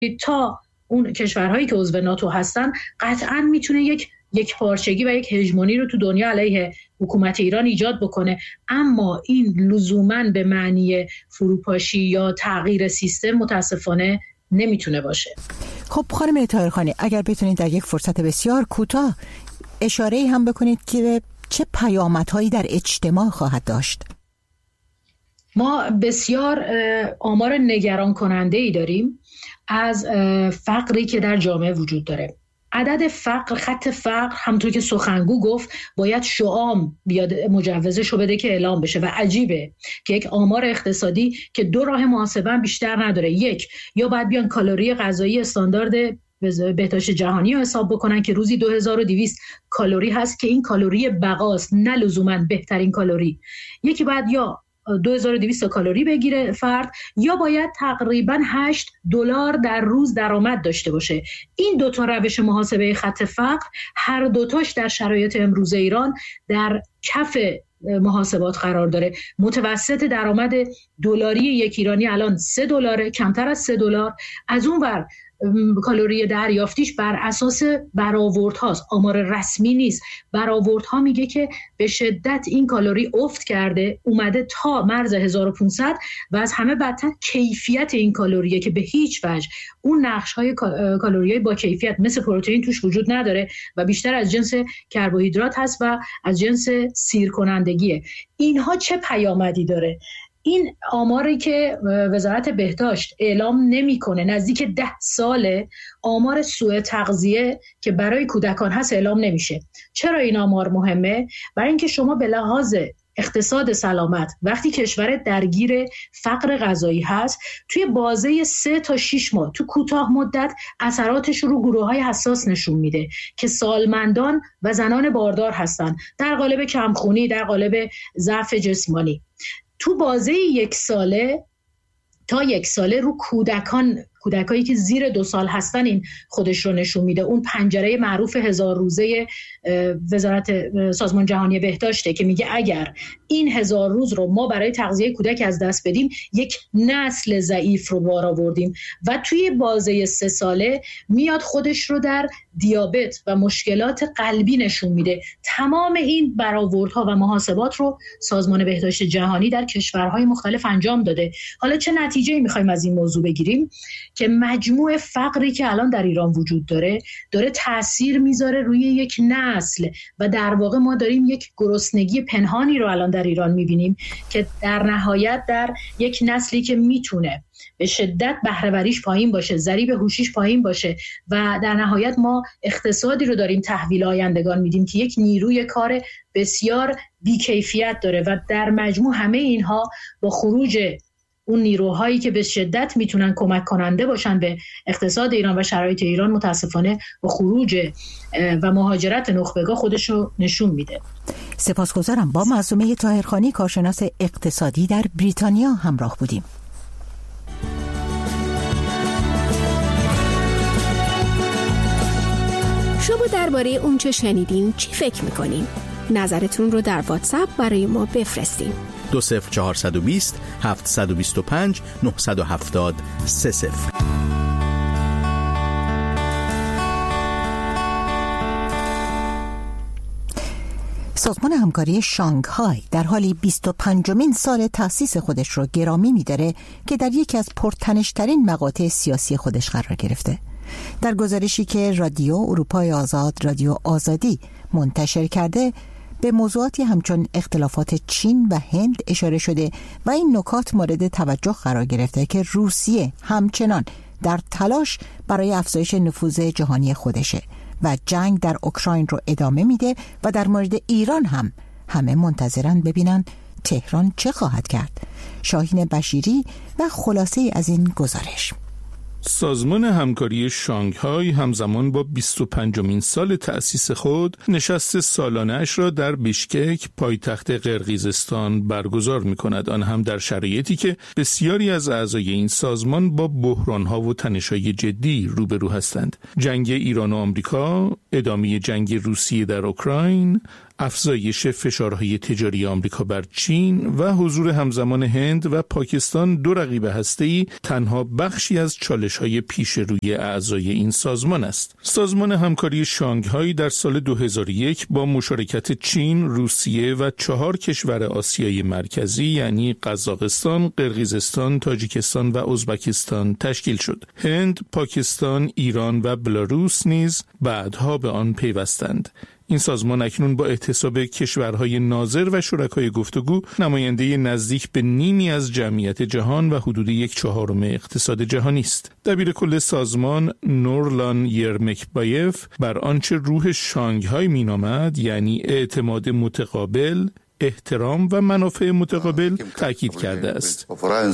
تا اون کشورهایی که عضو ناتو هستن قطعاً میتونه یک پارچگی و یک هژمونی رو تو دنیا علیه حکومت ایران ایجاد بکنه، اما این لزوماً به معنی فروپاشی یا تغییر سیستم متاسفانه نمیتونه باشه. خب خانم طاهرخانی، اگر بتونید در یک فرصت بسیار کوتاه اشاره‌ای هم بکنید که چه پیامدهایی در اجتماع خواهد داشت؟ ما بسیار آمار نگران کننده‌ای داریم از فقری که در جامعه وجود داره. عدد فقر، خط فقر، همونطور که سخنگو گفت باید شعام بیاد مجوزش رو بده که اعلام بشه و عجیبه که یک آمار اقتصادی که دو راه محاسبه بیشتر نداره. یک، یا باید بیان کالری غذایی استاندارد بهداشت جهانی رو حساب بکنن که روزی 2200 کالری هست که این کالری بقاست نه لزوماً بهترین کالری. یکی باید یا 2200 کالری بگیره فرد، یا باید تقریباً $8 در روز درآمد داشته باشه. این دوتا روش محاسبه خط فقر هر دوتاش در شرایط امروز ایران در کف محاسبات قرار داره. متوسط درآمد دلاری یک ایرانی الان $3، کمتر از $3. از اون ور کالری دریافتیش بر اساس برآوردهاست، آمار رسمی نیست. برآوردها میگه که به شدت این کالری افت کرده، اومده تا مرز 1500 و از همه بدتر کیفیت این کالریه که به هیچ وجه اون نقش‌های کالریای با کیفیت مثل پروتئین توش وجود نداره و بیشتر از جنس کربوهیدرات هست و از جنس سیر کنندگیه. اینها چه پیامدی داره؟ این آماری که وزارت بهداشت اعلام نمی‌کنه نزدیک 10 ساله آمار سوء تغذیه که برای کودکان هست اعلام نمیشه. چرا این آمار مهمه؟ برای اینکه شما به لحاظ اقتصاد سلامت وقتی کشور درگیر فقر غذایی هست، توی بازه 3 تا 6 ماه تو کوتاه مدت اثراتش رو گروه‌های حساس نشون میده که سالمندان و زنان باردار هستن، در قالب کمخونی، در قالب ضعف جسمانی. تو بازه 1 ساله تا 1 ساله رو کودکایی که زیر 2 سال هستن این خودش رو نشون میده. اون پنجره معروف 1000 روزه وزارت سازمان جهانی بهداشته که میگه اگر این 1000 روز رو ما برای تغذیه کودک از دست بدیم یک نسل ضعیف رو بار آوردیم و توی بازه 3 ساله میاد خودش رو در دیابت و مشکلات قلبی نشون میده. تمام این برآوردها و محاسبات رو سازمان بهداشت جهانی در کشورهای مختلف انجام داده. حالا چه نتیجه‌ای می‌خوایم از این موضوع بگیریم؟ که مجموع فقری که الان در ایران وجود داره تأثیر میذاره روی یک نسل و در واقع ما داریم یک گرسنگی پنهانی رو الان در ایران میبینیم که در نهایت در یک نسلی که میتونه به شدت بهره‌وریش پایین باشه، ضریب هوشیش پایین باشه و در نهایت ما اقتصادی رو داریم تحویل آیندگان میدیم که یک نیروی کار بسیار بیکیفیت داره و در مجموع همه اینها با خروج اون نیروهایی که به شدت میتونن کمک کننده باشن به اقتصاد ایران و شرایط ایران متاسفانه با خروج و مهاجرت نخبگاه خودش رو نشون میده. سپاسگزارم. با معصومه طاهرخانی کارشناس اقتصادی در بریتانیا همراه بودیم. شما درباره اون چه شنیدین چی فکر میکنین؟ نظرتون رو در واتساپ برای ما بفرستین. 20420 725 970 30. سازمان همکاری شانگهای در حالی 25مین سال تأسیس خودش رو گرامی می‌داره که در یکی از پرتنش‌ترین مقاطع سیاسی خودش قرار گرفته. در گزارشی که رادیو اروپای آزاد، رادیو آزادی منتشر کرده، به موضوعاتی همچون اختلافات چین و هند اشاره شده و این نکات مورد توجه قرار گرفته که روسیه همچنان در تلاش برای افزایش نفوذ جهانی خودشه و جنگ در اوکراین رو ادامه میده و در مورد ایران هم همه منتظرن ببینن تهران چه خواهد کرد. شاهین بشیری و خلاصه از این گزارش. سازمان همکاری شانگهای همزمان با 25مین سال تأسیس خود نشست سالانه‌اش را در بیشکک پایتخت قرقیزستان برگزار می‌کند، آن هم در شرایطی که بسیاری از اعضای این سازمان با بحران‌ها و تنش‌های جدی روبرو هستند. جنگ ایران و آمریکا، ادامه جنگ روسیه در اوکراین، افزایش فشارهای تجاری آمریکا بر چین و حضور همزمان هند و پاکستان، دو رقیب هسته‌ای، تنها بخشی از چالش‌های پیش روی اعضای این سازمان است. سازمان همکاری شانگهای در سال 2001 با مشارکت چین، روسیه و 4 کشور آسیای مرکزی یعنی قزاقستان، قرقیزستان، تاجیکستان و ازبکستان تشکیل شد. هند، پاکستان، ایران و بلاروس نیز بعدها به آن پیوستند. این سازمان اکنون با احتساب کشورهای ناظر و شرکای گفتگو نماینده نزدیک به نیمی از جمعیت جهان و حدود 1/4 اقتصاد جهانی است. دبیر کل سازمان نورلان یرمکبایف بر آنچه روح شانگهای مینامد، یعنی اعتماد متقابل، احترام و منافع متقابل، تاکید کرده است.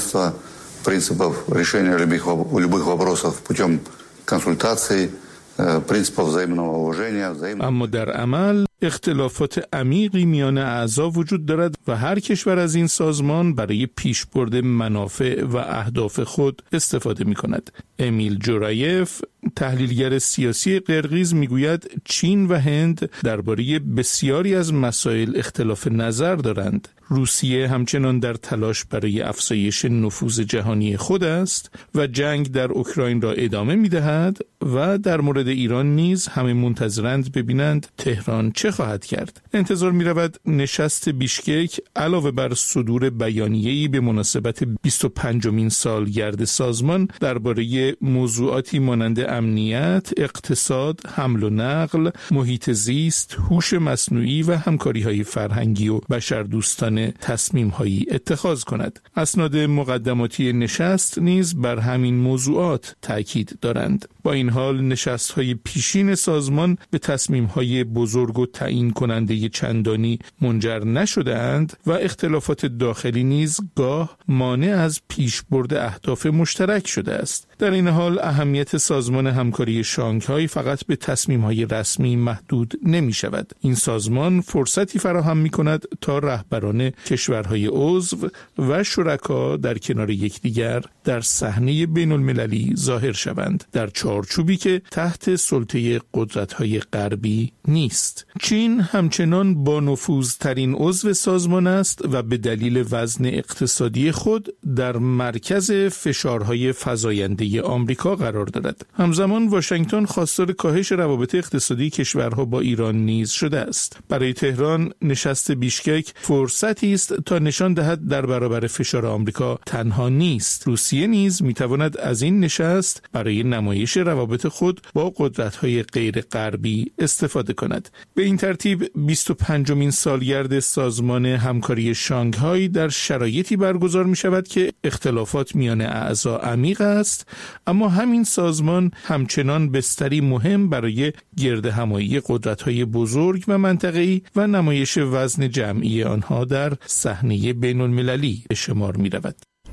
اما در عمل اختلافات عمیقی میان اعضا وجود دارد و هر کشور از این سازمان برای پیشبرد منافع و اهداف خود استفاده می کند. امیل جورایف، تحلیلگر سیاسی قرقیز، میگوید چین و هند درباره بسیاری از مسائل اختلاف نظر دارند. روسیه همچنان در تلاش برای افزایش نفوذ جهانی خود است و جنگ در اوکراین را ادامه می‌دهد و در مورد ایران نیز همه منتظرند ببینند تهران چه خواهد کرد. انتظار می‌رود نشست بیشکک علاوه بر صدور بیانیه‌ای به مناسبت 25مین سالگرد سازمان درباره موضوعاتی مانند امنیت، اقتصاد، حمل و نقل، محیط زیست، هوش مصنوعی و همکاری‌های فرهنگی و بشردوستانه تصمیم‌هایی اتخاذ کند. اسناد مقدماتی نشست نیز بر همین موضوعات تاکید دارند. با این حال نشست‌های پیشین سازمان به تصمیم‌های بزرگ و تعیین کننده چندانی منجر نشده‌اند و اختلافات داخلی نیز گاه مانع از پیشبرد اهداف مشترک شده است. در این حال اهمیت سازمان همکاری شانگهای فقط به تصمیم‌های رسمی محدود نمی‌شود. این سازمان فرصتی فراهم می‌کند تا رهبران کشورهای عضو و شرکا در کنار یکدیگر در صحنه بین‌المللی ظاهر شوند، در چارچوبی که تحت سلطه قدرت‌های غربی نیست. چین همچنان با نفوذترین عضو سازمان است و به دلیل وزن اقتصادی خود در مرکز فشارهای فزاینده آمریکا قرار دارد. همزمان واشنگتن خواستار کاهش روابط اقتصادی کشورها با ایران نیز شده است. برای تهران نشست بیشکک فرصتی است تا نشان دهد در برابر فشار آمریکا تنها نیست. روسیه نیز میتواند از این نشست برای نمایش روابط خود با قدرت‌های غیر غربی استفاده کند. به این ترتیب 25مین سالگرد سازمان همکاری شانگهای در شرایطی برگزار می شود که اختلافات میان اعضا عمیق است، اما همین سازمان همچنان بستری مهم برای گردهمایی قدرت‌های بزرگ و منطقه‌ای و نمایش وزن جمعی آنها در صحنه بین‌المللی به شمار می رود.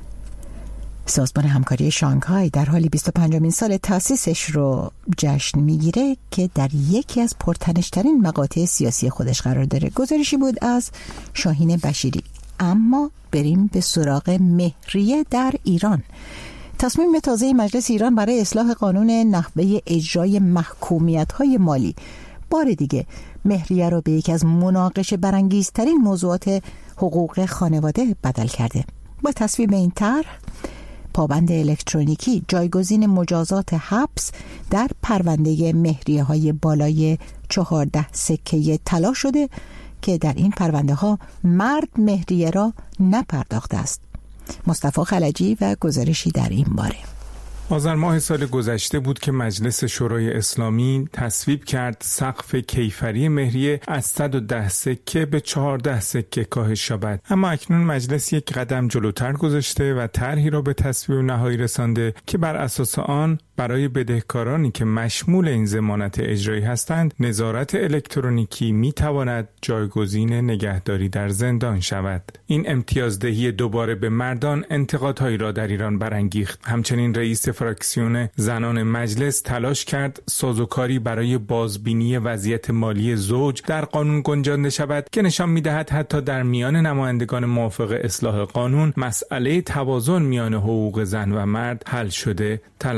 سازمان همکاری شانگهای در حال 25مین سال تأسیسش رو جشن میگیره که در یکی از پرتنش‌ترین مقاطع سیاسی خودش قرار داره. گزارشی بود از شاهین بشیری. اما بریم به سراغ مهریه در ایران. تصمیم تازه مجلس ایران برای اصلاح قانون نحوه اجرای محکومیت‌های مالی بار دیگه مهریه رو به یکی از مناقشه برانگیزترین موضوعات حقوق خانواده بدل کرده. با تصویب این طرح، پابند الکترونیکی جایگزین مجازات حبس در پرونده مهریه‌های بالای 14 سکه طلا شده که در این پرونده ها مرد مهریه را نپرداخته است. مصطفی خلجی و گزارشی در این باره. آذر ماه سال گذشته بود که مجلس شورای اسلامی تصویب کرد سقف کیفری مهریه از 110 سکه به 14 سکه کاهش یابد. اما اکنون مجلس یک قدم جلوتر گذاشته و طرحی را به تصویب نهایی رسانده که بر اساس آن برای بدهکارانی که مشمول این ضمانت اجرایی هستند، نظارت الکترونیکی میتواند جایگزین نگهداری در زندان شود. این امتیازدهی دوباره به مردان انتقادهایی را در ایران برانگیخت. همچنین رئیس فراکسیون زنان مجلس تلاش کرد سازوکاری برای بازبینی وضعیت مالی زوج در قانون گنجانده شود که نشان می‌دهد حتی در میان نمایندگان موافق اصلاح قانون مسئله توازن میان حقوق زن و مرد حل شده تلقی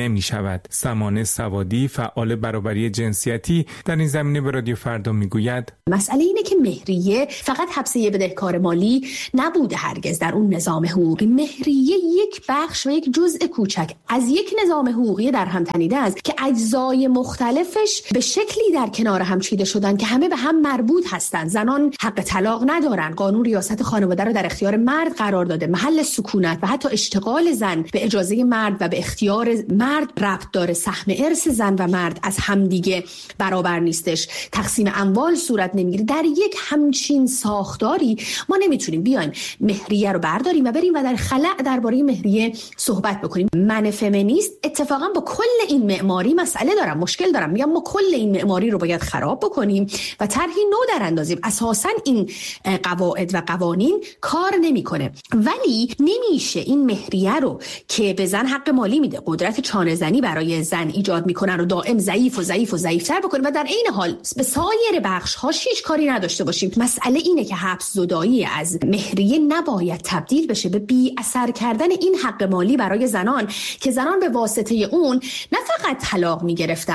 نمی شود. سمانه سوادی، فعال برابری جنسیتی، در این زمینه به رادیو فردا میگوید مسئله اینه که مهریه فقط حبس یه بدهکار مالی نبوده هرگز در اون نظام حقوقی. مهریه یک بخش و یک جزء کوچک از یک نظام حقوقی در هم تنیده است که اجزای مختلفش به شکلی در کنار هم چیده شدن که همه به هم مربوط هستند. زنان حق طلاق ندارن، قانون ریاست خانواده رو در اختیار مرد قرار داده، محل سکونت و حتی اشتغال زن به اجازه مرد و به اختیار مرد ربط داره، سهم ارث زن و مرد از همدیگه برابر نیستش، تقسیم اموال صورت نمیگیره. در یک همچین ساختاری ما نمیتونیم بیایم مهریه رو برداریم و بریم و در خلأ درباره مهریه صحبت بکنیم. من فمینیست اتفاقا با کل این معماری مسئله دارم، مشکل دارم. میگم ما کل این معماری رو باید خراب بکنیم و طرحی نو در اندازیم. اساسا این قواعد و قوانین کار نمیکنه، ولی نمیشه این مهریه رو که به زن حق مالی میده، قدرت چانه زنی برای زن ایجاد میکنن رو دائم ضعیفتر بکنیم و در عین حال به سایر بخش ها هیچ کاری نداشته باشیم. مسئله اینه که حبس زدایی از مهریه نباید تبدیل بشه به بی اثر کردن این حق مالی برای زنان که زنان به واسطه اون نه فقط طلاق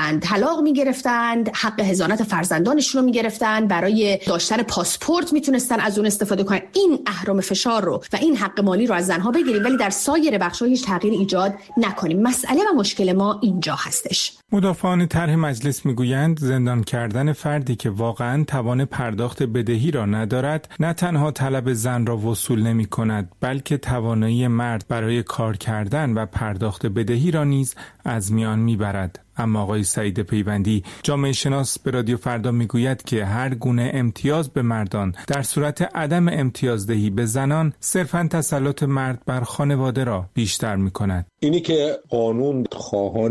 میگرفتند، حق حضانت فرزندانشون رو میگرفتند، برای داشتن پاسپورت میتونستن از اون استفاده کنن. این اهرم فشار رو و این حق مالی رو از زنها بگیریم ولی در سایر بخش‌ها هیچ تغییر ایجاد نکنیم. مسئله و مشکل ما اینجا هستش. مدافعان طرح مجلس میگویند زندان کردن فردی که واقعاً توان پرداخت بدهی را ندارد نه تنها طلب زن را وصول نمی کند بلکه توانایی مرد برای کار کردن و پرداخت بدهی را نیز از میان میبرد. اما آقای سعید پیوندی، جامعه شناس، به رادیو فردا میگوید که هر گونه امتیاز به مردان در صورت عدم امتیازدهی به زنان صرفاً تسلط مرد بر خانواده را بیشتر میکند. اینی که قانون خواهان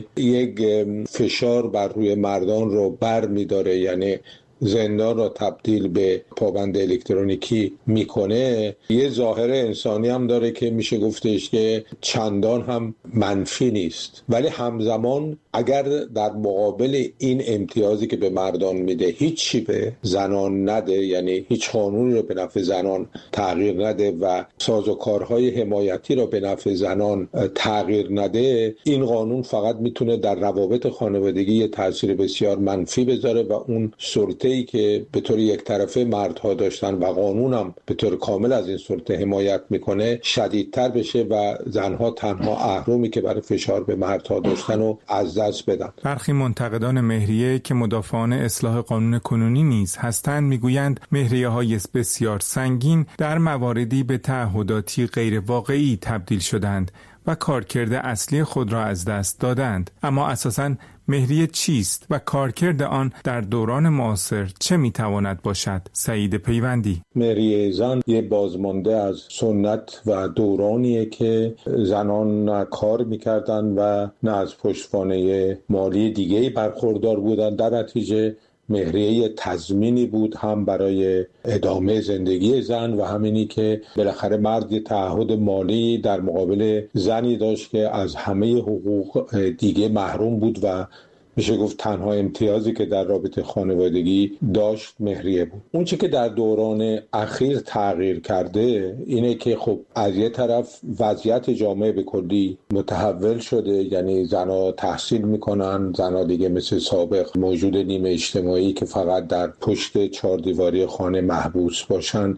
یک فشار بر روی مردان رو بر میداره، یعنی زندان را تبدیل به پابند الکترونیکی میکنه، یه ظاهر انسانی هم داره که میشه گفتش که چندان هم منفی نیست، ولی همزمان اگر در مقابل این امتیازی که به مردان میده هیچی به زنان نده، یعنی هیچ قانونی رو به نفع زنان تغییر نده و سازوکارهای حمایتی رو به نفع زنان تغییر نده، این قانون فقط میتونه در روابط خانوادگی تاثیر بسیار منفی بذاره و اون سلطه‌ای که به طور یک طرفه مردها داشتن و قانون هم به طور کامل از این سلطه حمایت میکنه شدیدتر بشه و زنها تنها اهرمی که برای فشار به مردها داشتن و از دست بدن. برخی منتقدان مهریه که مدافعان اصلاح قانون کنونی نیز هستند میگویند مهریه‌های بسیار سنگین در مواردی به تعهداتی غیر واقعی تبدیل شدند و کارکرد اصلی خود را از دست دادند. اما اساساً مهریه چیست و کارکرد آن در دوران معاصر چه میتواند باشد؟ سعید پیوندی: مهریه زن یه بازمانده از سنت و دورانیه که زنان نه کار میکردن و نه از پشتوانه مالی دیگه‌ای برخوردار بودن. در نتیجه مهریه تضمینی بود هم برای ادامه زندگی زن و همینی که بالاخره مرد تعهد مالی در مقابل زنی داشت که از همه حقوق دیگه محروم بود و میشه گفت تنها امتیازی که در رابطه خانوادگی داشت مهریه بود. اون چی که در دوران اخیر تغییر کرده اینه که خب از یه طرف وضعیت جامعه به کلی متحول شده، یعنی زنها تحصیل میکنن، زنها دیگه مثل سابق موجود نیمه اجتماعی که فقط در پشت چهار دیواری خانه محبوس باشن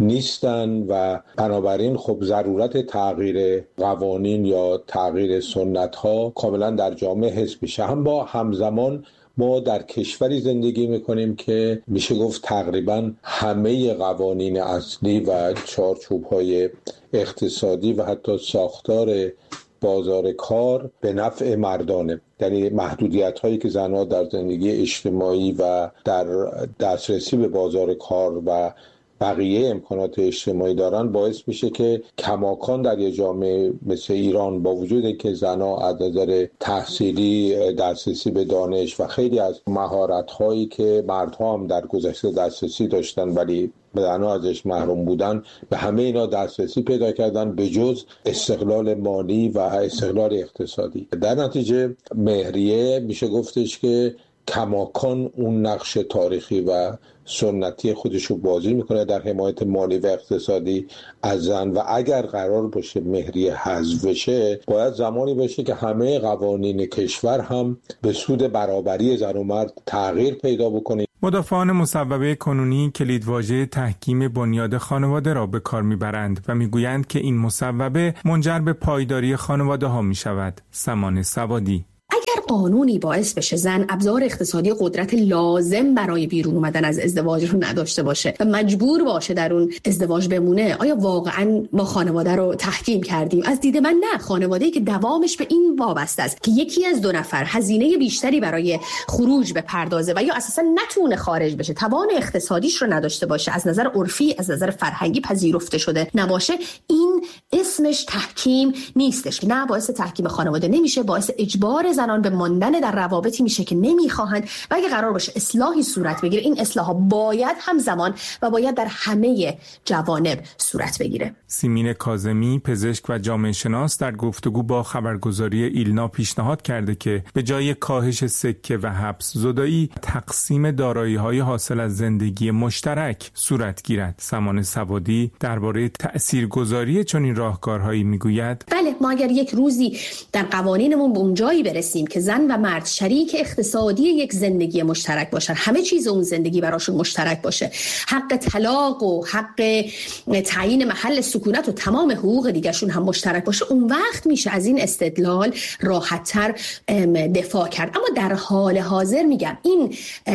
نیستن و بنابراین خب ضرورت تغییر قوانین یا تغییر سنت ها کاملا در جامعه حس میشه. همزمان ما در کشوری زندگی میکنیم که میشه گفت تقریبا همه قوانین اصلی و چارچوب‌های اقتصادی و حتی ساختار بازار کار به نفع مردانه، یعنی محدودیت هایی که زنها در زندگی اجتماعی و در دسترسی به بازار کار و بقیه امکانات اجتماعی دارن باعث میشه که کماکان در یه جامعه مثل ایران با وجود که زنها از نظر تحصیلی دسترسی به دانش و خیلی از مهارت هایی که مردها هم در گذشته دسترسی داشتن ولی زنها ازش محروم بودن، به همه اینا دسترسی پیدا کردن به جز استقلال مالی و استقلال اقتصادی. در نتیجه مهریه میشه گفتش که کماکان اون نقش تاریخی و سنتی خودش رو بازی میکنه در حمایت مالی و اقتصادی از زن و اگر قرار باشه مهریه حذف بشه باید زمانی باشه که همه قوانین کشور هم به سود برابری زن و مرد تغییر پیدا بکنه. مدافعان مصوبه کنونی کلیدواژه تحکیم بنیاد خانواده را به کار میبرند و میگویند که این مصوبه منجر به پایداری خانواده ها میشود. سمان سوادی: اگر قانونی باعث بشه زن ابزار اقتصادی قدرت لازم برای بیرون اومدن از ازدواج رو نداشته باشه و مجبور باشه در اون ازدواج بمونه، آیا واقعا ما خانواده رو تحکیم کردیم؟ از دید من نه. خانواده‌ای که دوامش به این وابسته است که یکی از دو نفر هزینه بیشتری برای خروج بپردازه و یا اساسا نتونه خارج بشه، توان اقتصادیش رو نداشته باشه، از نظر عرفی از نظر فرهنگی پذیرفته شده نباشه، این اسمش تحکیم نیستش. نه، باعث تحکیم خانواده نمیشه، باعث اجبار زنان به ماندن در روابطی میشه که نمیخواهند و اگه قرار باشه اصلاحی صورت بگیره، این اصلاح‌ها باید همزمان و باید در همه جوانب صورت بگیره. سیمین کاظمی، پزشک و جامعه شناس، در گفتگو با خبرگزاری ایلنا پیشنهاد کرده که به جای کاهش سکه و حبس زدایی، تقسیم دارایی‌های حاصل از زندگی مشترک صورت گیرد. سمان سوادی درباره تأثیرگذاری چنین راهکارهایی میگوید: بله، ما اگر یک روزی در قوانینمون به اون جایی برسیم که زن و مرد شریک اقتصادی یک زندگی مشترک باشن، همه چیز اون زندگی براشون مشترک باشه، حق طلاق و حق تعیین محل سکونت و تمام حقوق دیگرشون هم مشترک باشه، اون وقت میشه از این استدلال راحت‌تر دفاع کرد. اما در حال حاضر میگم این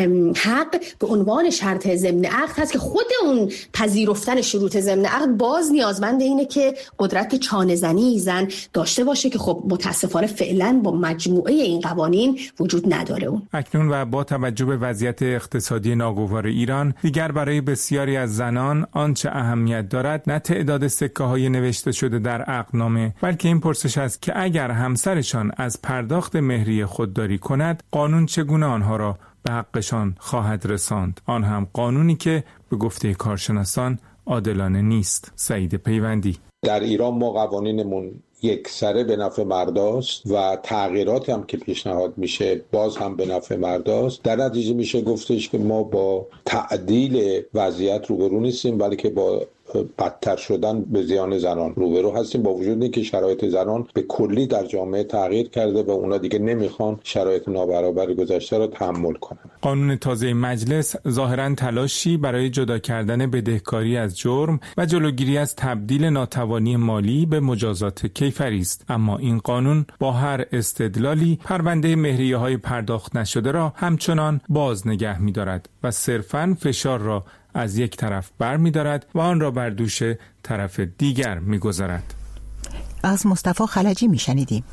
حق به عنوان شرط ضمن عقد هست که خود اون پذیرفتن شروط ضمن عقد باز نیازمند اینه که قدرت چانه زنی زن داشته باشه که خب متاسفانه فعلا با مجموعه این قوانین وجود نداره. اون اکنون و با توجه به وضعیت اقتصادی ناگوار ایران، دیگر برای بسیاری از زنان آنچه اهمیت دارد نه تعداد سکه‌های نوشته شده در عقدنامه، بلکه این پرسش است که اگر همسرشان از پرداخت مهریه خودداری کند، قانون چگونه آنها را به حقشان خواهد رساند، آن هم قانونی که به گفته کارشناسان عادلانه نیست. سعید پیوندی: در ایران ما قوانینمون یک سره به نفع مرداست و تغییراتی هم که پیشنهاد میشه باز هم به نفع مرداست. در نتیجه میشه گفتش که ما با تعدیل وضعیت روبرو نیستیم، بلکه با بدتر شدن به زیان زنان روبرو هستیم، با وجود اینکه شرایط زنان به کلی در جامعه تغییر کرده و اونا دیگه نمیخوان شرایط نابرابر گذشته را تحمل کنن. قانون تازه مجلس ظاهراً تلاشی برای جدا کردن بدهکاری از جرم و جلوگیری از تبدیل ناتوانی مالی به مجازات کیفری است، اما این قانون با هر استدلالی پرونده مهریه‌های پرداخت نشده را همچنان باز نگه می‌دارد و صرفاً فشار را از یک طرف بر می دارد و آن را بر دوش طرف دیگر می گذارد. از مصطفی خلجی می شنیدیم.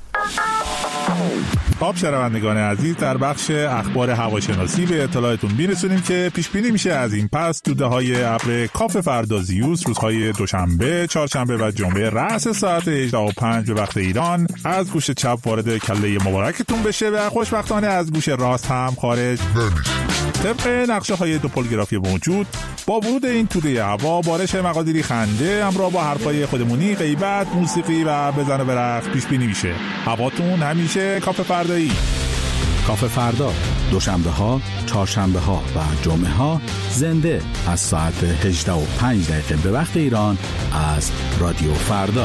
خب شنوندگان عزیز، در بخش اخبار هواشناسی به اطلاعتون میرسونیم که پیش بینی میشه از این پس توده‌های ابر کاف فردا زیوس روزهای دوشنبه، چهارشنبه و جمعه رأس ساعت 18:05 به وقت ایران از گوش چپ وارد کله مبارکتون بشه و خوشبختانه از گوش راست هم خارج نمیشه. طبق نقشه‌های دوپولگرافی موجود، با ورود این توده هوا بارش مقادیری خنده همراه با حرفای خودمونی، غیبت، موسیقی و بزن و برقص پیش بینی میشه. هواتون همیشه کاف فردایی. کاف فردا دوشنبه ها، چهارشنبه ها و جمعه ها زنده از ساعت 18:05 به وقت ایران از رادیو فردا.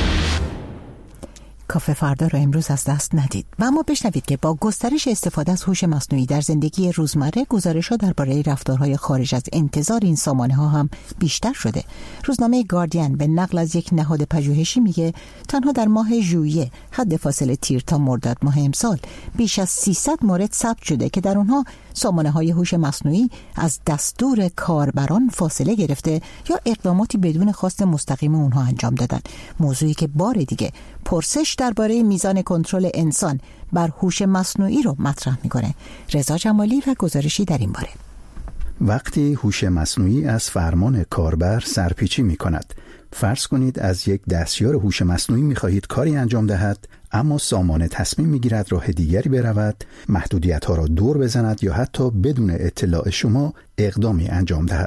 کاف فردا را امروز از دست ندید و اما بشنوید که با گسترش استفاده از هوش مصنوعی در زندگی روزمره، گزارش‌ها درباره رفتارهای خارج از انتظار این سامانه‌ها هم بیشتر شده. روزنامه گاردین به نقل از یک نهاد پژوهشی میگه تنها در ماه ژوئیه، حد فاصله تیر تا مرداد ماه امسال، بیش از 300 مورد ثبت شده که در اونها سامانه‌های هوش مصنوعی از دستور کاربران فاصله گرفته یا اقداماتی بدون خواست مستقیم اونها انجام دادن. موضوعی که بار دیگه پرسش درباره میزان کنترل انسان بر هوش مصنوعی رو مطرح میکنه. رضا جمالی و گزارشی در این باره. وقتی هوش مصنوعی از فرمان کاربر سرپیچی میکند، فرض کنید از یک دستیار هوش مصنوعی میخواهید کاری انجام دهد، اما سامانه تصمیم میگیرد راه دیگری برود، محدودیت‌ها را دور بزند یا حتی بدون اطلاع شما اقدامی انجام دهد.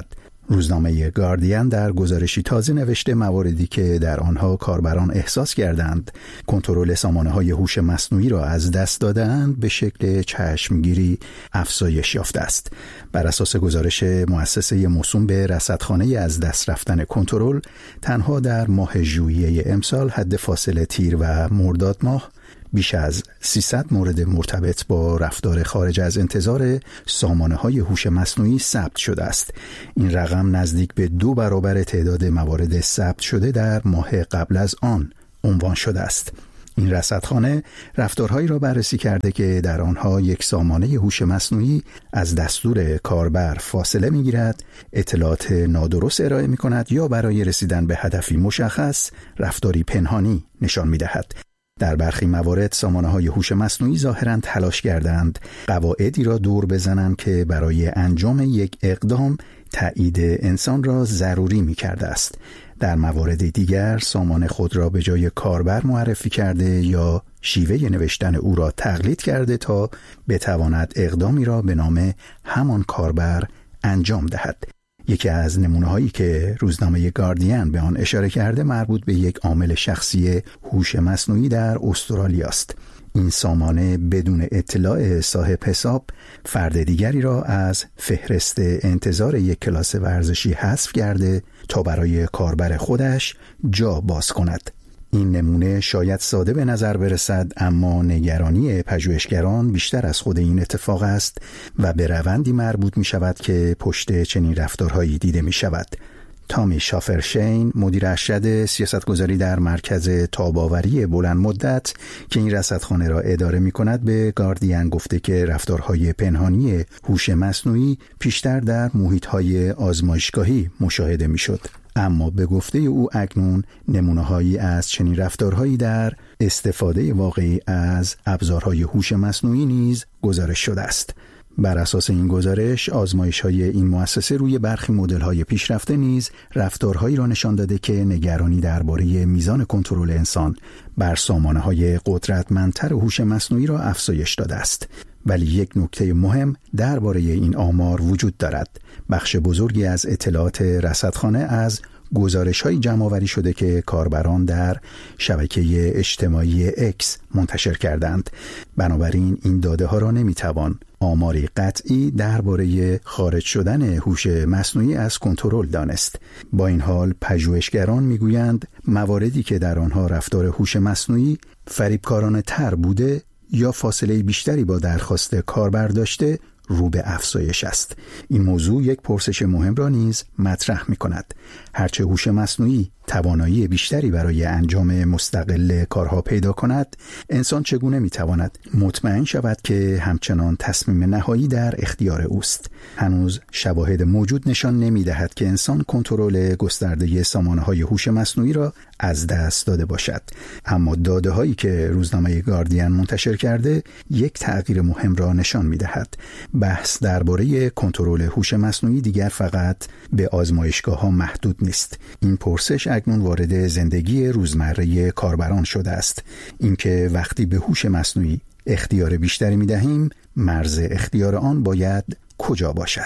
روزنامه گاردین در گزارشی تازه نوشته مواردی که در آنها کاربران احساس کردند کنترل سامانه‌های هوش مصنوعی را از دست دادند به شکل چشمگیری افزایش یافته است. بر اساس گزارش مؤسسه موسوم به رصدخانه از دست رفتن کنترل، تنها در ماه ژوئیه امسال حد فاصله تیر و مرداد ماه بیش از 300 مورد مرتبط با رفتار خارج از انتظار سامانه‌های هوش مصنوعی ثبت شده است. این رقم نزدیک به 2 برابر تعداد موارد ثبت شده در ماه قبل از آن عنوان شده است. این رصدخانه رفتارهایی را بررسی کرده که در آنها یک سامانه هوش مصنوعی از دستور کاربر فاصله می‌گیرد، اطلاعات نادرست ارائه می‌کند یا برای رسیدن به هدفی مشخص رفتاری پنهانی نشان می‌دهد. در برخی موارد سامانه‌های هوش مصنوعی ظاهراً تلاش کردند قواعدی را دور بزنند که برای انجام یک اقدام تایید انسان را ضروری می‌کرده است. در موارد دیگر سامان خود را به جای کاربر معرفی کرده یا شیوه نوشتن او را تقلید کرده تا بتواند اقدامی را به نام همان کاربر انجام دهد. یکی از نمونه‌هایی که روزنامه گاردین به آن اشاره کرده مربوط به یک عامل شخصی هوش مصنوعی در استرالیا است. این سامانه بدون اطلاع صاحب حساب فرد دیگری را از فهرست انتظار یک کلاس ورزشی حذف کرده تا برای کاربر خودش جا باز کند. این نمونه شاید ساده به نظر برسد، اما نگرانی پژوهشگران بیشتر از خود این اتفاق است و به روندی مربوط می شود که پشت چنین رفتارهایی دیده می شود. تامی شافرشین، مدیر ارشد سیاستگذاری در مرکز تاب‌آوری بلند مدت که این رصدخانه را اداره می کند، به گاردین گفته که رفتارهای پنهانی هوش مصنوعی پیشتر در محیط‌های آزمایشگاهی مشاهده می شد. اما به گفته او اکنون نمونه‌هایی از چنین رفتارهایی در استفاده واقعی از ابزارهای هوش مصنوعی نیز گزارش شده است. بر اساس این گزارش، آزمایش‌های این مؤسسه روی برخی مدل‌های پیشرفته نیز رفتارهایی را نشان داده که نگرانی درباره میزان کنترل انسان بر سامانه‌های قدرتمندتر هوش مصنوعی را افزایش داده است. ولی یک نکته مهم درباره این آمار وجود دارد. بخش بزرگی از اطلاعات رصدخانه از گزارش‌های جمع‌آوری شده که کاربران در شبکه اجتماعی اکس منتشر کردند. بنابراین این داده‌ها را نمی‌توان آماری قطعی درباره خارج شدن هوش مصنوعی از کنترل دانست. با این حال پژوهشگران می‌گویند مواردی که در آنها رفتار هوش مصنوعی فریبکارانه تر بوده یا فاصله بیشتری با درخواست کاربر داشته رو به افزایش است. این موضوع یک پرسش مهم را نیز مطرح می کند. هرچه هوش مصنوعی توانایی بیشتری برای انجام مستقل کارها پیدا کند، انسان چگونه می تواند مطمئن شود که همچنان تصمیم نهایی در اختیار اوست؟ هنوز شواهد موجود نشان نمی دهد که انسان کنترل گسترده سامانه‌های هوش مصنوعی را از دست داده باشد. اما داده هایی که روزنامه گاردین منتشر کرده یک تغییر مهم را نشان می دهد. بحث درباره کنترل هوش مصنوعی دیگر فقط به آزمایشگاه‌ها محدود نیست. این پرسش اکنون وارد زندگی روزمره کاربران شده است. اینکه وقتی به هوش مصنوعی اختیار بیشتری می‌دهیم، مرز اختیار آن باید کجا باشد؟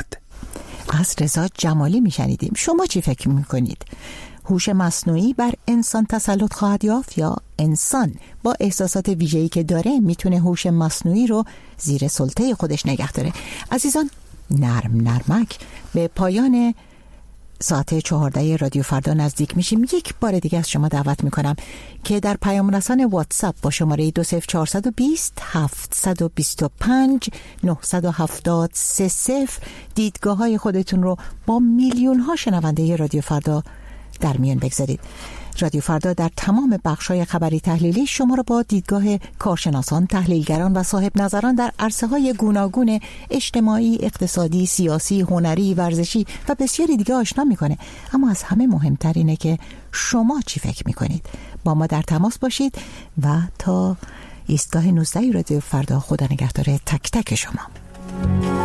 از رضا جمالی میشنیدیم. شما چی فکر میکنید؟ هوش مصنوعی بر انسان تسلط خواهد یافت یا انسان با احساسات ویژه‌ای که داره میتونه هوش مصنوعی رو زیر سلطه خودش نگه داره؟ عزیزان، نرمک به پایان ساعت 14 رادیو فردا نزدیک میشیم. یک بار دیگه از شما دعوت میکنم که در پیام رسان واتساپ با شماره 20420 725 970 30 دیدگاه های خودتون رو با میلیون ها شنونده رادیو فردا در میان بگذارید. رادیو فردا در تمام بخش‌های خبری تحلیلی شما را با دیدگاه کارشناسان، تحلیلگران و صاحب نظران در عرصه‌های گوناگون اجتماعی، اقتصادی، سیاسی، هنری، ورزشی و بسیاری دیگه آشنا می‌کنه. اما از همه مهمتر اینه که شما چی فکر می‌کنید؟ با ما در تماس باشید و تا ایستگاه 19 رادیو فردا، خدا نگهدار تک تک شما.